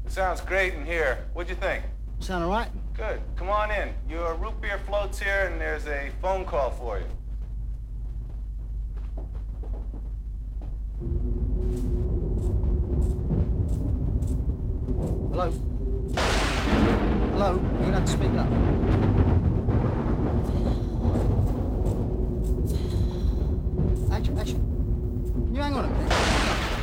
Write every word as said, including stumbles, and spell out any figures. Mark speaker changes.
Speaker 1: Sounds great in here. What'd you think?
Speaker 2: Sound all right?
Speaker 1: Good. Come on in. Your root beer floats here, and there's a phone call for you.
Speaker 2: Hello? Hello? You're gonna have to speak up.